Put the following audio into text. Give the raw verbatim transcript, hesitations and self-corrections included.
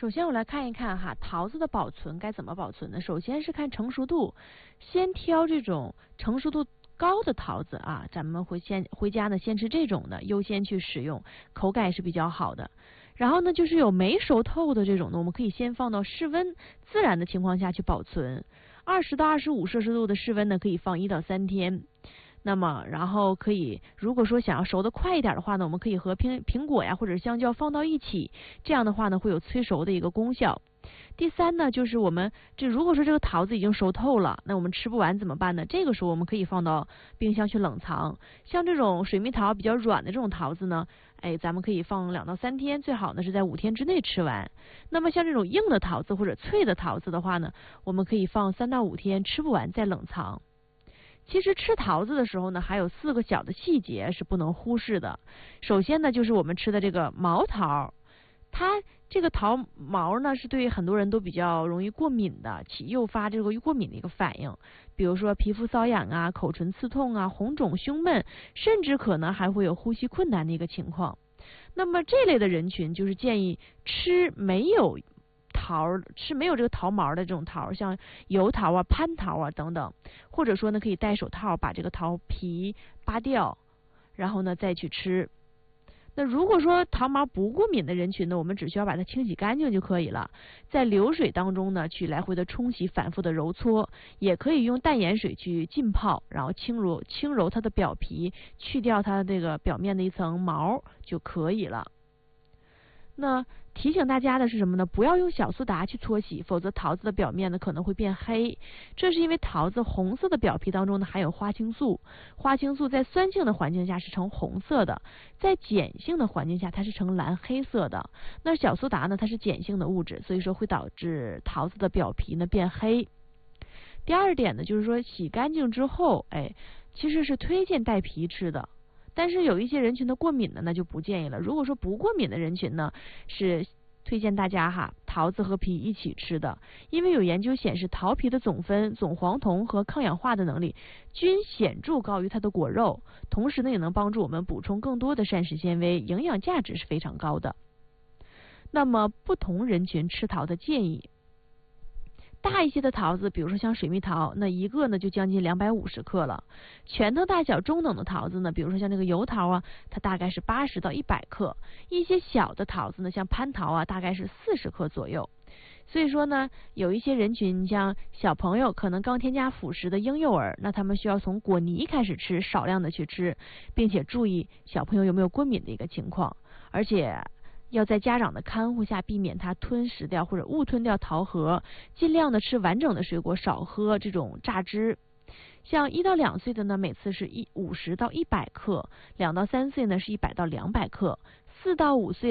首先我来看一看哈，桃子的保存该怎么保存呢？首先是看成熟度，先挑这种成熟度高的桃子啊，咱们回先回家呢，先吃这种的，优先去使用，口感也是比较好的。然后呢，就是有没熟透的这种呢，我们可以先放到室温自然的情况下去保存，二十到二十五摄氏度的室温呢，可以放一到三天。那么，然后可以，如果说想要熟的快一点的话呢，我们可以和苹苹果呀或者香蕉放到一起，这样的话呢会有催熟的一个功效。第三呢，就是我们这如果说这个桃子已经熟透了，那我们吃不完怎么办呢？这个时候我们可以放到冰箱去冷藏。像这种水蜜桃比较软的这种桃子呢，哎，咱们可以放两到三天，最好呢是在五天之内吃完。那么像这种硬的桃子或者脆的桃子的话呢，我们可以放三到五天，吃不完再冷藏。其实吃桃子的时候呢，还有四个小的细节是不能忽视的。首先呢，就是我们吃的这个毛桃，它这个桃毛呢是对很多人都比较容易过敏的，起诱发这个过敏的一个反应，比如说皮肤瘙痒啊、口唇刺痛啊、红肿、胸闷，甚至可能还会有呼吸困难的一个情况。那么这类的人群就是建议吃没有桃是没有这个桃毛的这种桃，像油桃啊、蟠桃啊等等，或者说呢可以戴手套把这个桃皮扒掉，然后呢再去吃。那如果说桃毛不过敏的人群呢，我们只需要把它清洗干净就可以了，在流水当中呢去来回的冲洗，反复的揉搓，也可以用淡盐水去浸泡，然后轻揉轻揉它的表皮，去掉它这个表面的一层毛就可以了。那提醒大家的是什么呢？不要用小苏打去搓洗，否则桃子的表面呢可能会变黑。这是因为桃子红色的表皮当中呢含有花青素，花青素在酸性的环境下是呈红色的，在碱性的环境下它是呈蓝黑色的。那小苏打呢，它是碱性的物质，所以说会导致桃子的表皮呢变黑。第二点呢，就是说洗干净之后，哎，其实是推荐带皮吃的。但是有一些人群的过敏的呢就不建议了。如果说不过敏的人群呢，是推荐大家哈桃子和皮一起吃的，因为有研究显示桃皮的总酚、总黄酮和抗氧化的能力均显著高于它的果肉，同时呢也能帮助我们补充更多的膳食纤维，营养价值是非常高的。那么不同人群吃桃的建议，大一些的桃子，比如说像水蜜桃，那一个呢就将近两百五十克了。拳头大小中等的桃子呢，比如说像那个油桃啊，它大概是八十到一百克。一些小的桃子呢，像蟠桃啊，大概是四十克左右。所以说呢，有一些人群，像小朋友可能刚添加辅食的婴幼儿，那他们需要从果泥开始吃，少量的去吃，并且注意小朋友有没有过敏的一个情况，而且要在家长的看护下避免他吞食掉或者误吞掉桃核，尽量的吃完整的水果，少喝这种榨汁。像一到两岁的呢，每次是一五十到一百克；两到三岁呢是一百到两百克；四到五岁